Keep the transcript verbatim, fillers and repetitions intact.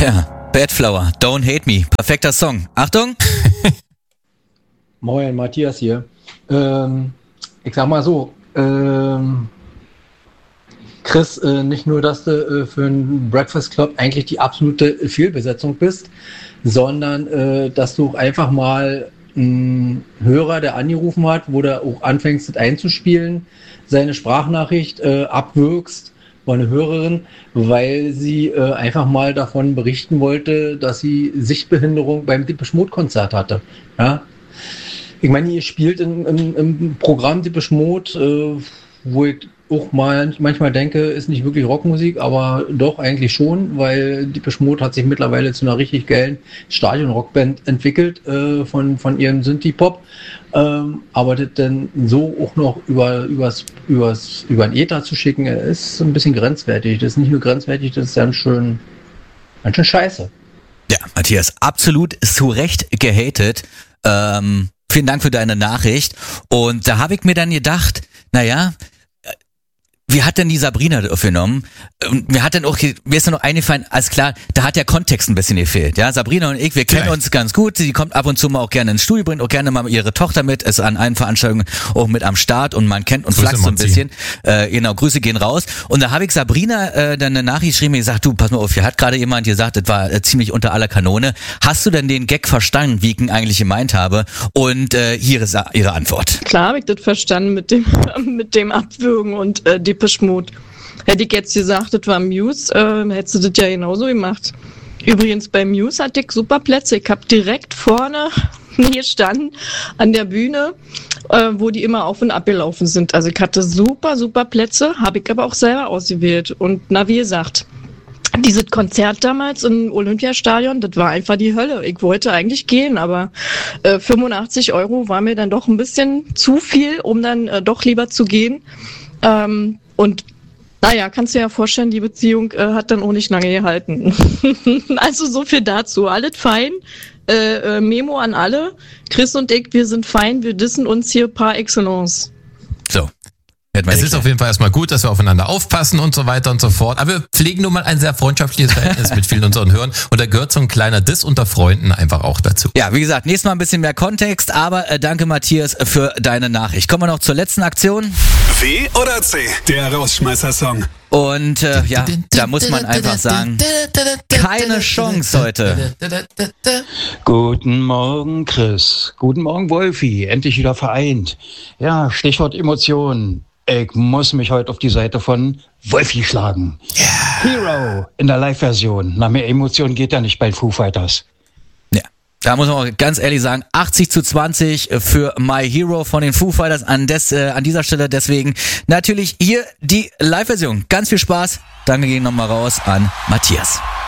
Ja, Badflower, Don't Hate Me, perfekter Song. Achtung! Moin, Matthias hier. Ähm, ich sag mal so, ähm, Chris, äh, nicht nur, dass du äh, für einen Breakfast Club eigentlich die absolute Fehlbesetzung bist, sondern äh, dass du auch einfach mal einen Hörer, der angerufen hat, wo du auch anfängst, das einzuspielen, seine Sprachnachricht äh, abwirkst, war eine Hörerin, weil sie äh, einfach mal davon berichten wollte, dass sie Sichtbehinderung beim Depeche Mode Konzert hatte. Ja? Ich meine, ihr spielt in, in, im Programm Depeche Mode, äh, wo ich auch mal manchmal denke, ist nicht wirklich Rockmusik, aber doch eigentlich schon, weil Depeche Mode hat sich mittlerweile zu einer richtig geilen Stadion-Rockband entwickelt äh, von, von ihrem Synthie-Pop. Ähm, aber das dann so auch noch über, übers, übers, über den Äther zu schicken, ist ein bisschen grenzwertig. Das ist nicht nur grenzwertig, das ist ganz schön, ganz schön scheiße. Ja, Matthias, absolut zu Recht gehatet. Ähm, vielen Dank für deine Nachricht. Und da habe ich mir dann gedacht, naja, wie hat denn die Sabrina das aufgenommen? Und mir hat dann auch, mir ist dann noch eingefallen, alles klar, da hat der Kontext ein bisschen gefehlt. Ja, Sabrina und ich, wir kennen Vielleicht. uns ganz gut. Sie kommt ab und zu mal auch gerne ins Studio, bringt auch gerne mal ihre Tochter mit, ist an allen Veranstaltungen auch mit am Start und man kennt und Grüße, flaxt so ein Mozzi. bisschen. Äh, genau, Grüße gehen raus. Und da habe ich Sabrina äh, dann eine Nachricht geschrieben, die gesagt, du, pass mal auf, hier hat gerade jemand gesagt, das war äh, ziemlich unter aller Kanone. Hast du denn den Gag verstanden, wie ich ihn eigentlich gemeint habe? Und äh, hier ist ihre Antwort. Klar habe ich das verstanden mit dem mit dem Abwürgen und äh, Depeche Mode. Hätte ich jetzt gesagt, das war Muse, äh, hättest du das ja genauso gemacht. Übrigens, bei Muse hatte ich super Plätze. Ich habe direkt vorne gestanden an der Bühne, äh, wo die immer auf und ab gelaufen sind. Also ich hatte super, super Plätze, habe ich aber auch selber ausgewählt. Und na, wie gesagt, dieses Konzert damals im Olympiastadion, das war einfach die Hölle. Ich wollte eigentlich gehen, aber äh, fünfundachtzig Euro war mir dann doch ein bisschen zu viel, um dann äh, doch lieber zu gehen. Ähm, und naja, kannst du dir ja vorstellen, die Beziehung äh, hat dann auch nicht lange gehalten. Also so viel dazu. Alles fein. Äh, äh, Memo an alle. Chris und ich, wir sind fein. Wir dissen uns hier par excellence. So. Es ist auf jeden Fall erstmal gut, dass wir aufeinander aufpassen und so weiter und so fort. Aber wir pflegen nun mal ein sehr freundschaftliches Verhältnis mit vielen unseren Hörern. Und da gehört so ein kleiner Diss unter Freunden einfach auch dazu. Ja, wie gesagt, nächstes Mal ein bisschen mehr Kontext, aber äh, danke Matthias für deine Nachricht. Kommen wir noch zur letzten Aktion. W oder C, der Rausschmeißer-Song. Und äh, ja, da muss man einfach sagen, keine Chance heute. Guten Morgen, Chris. Guten Morgen, Wolfi. Endlich wieder vereint. Ja, Stichwort Emotionen. Ich muss mich heute auf die Seite von Wolfi schlagen. Yeah. Hero in der Live-Version. Nach mehr Emotionen geht ja nicht bei Foo Fighters. Ja, da muss man auch ganz ehrlich sagen, achtzig zu zwanzig für My Hero von den Foo Fighters an, des, äh, an dieser Stelle. Deswegen natürlich hier die Live-Version. Ganz viel Spaß. Danke gehen nochmal raus an Matthias.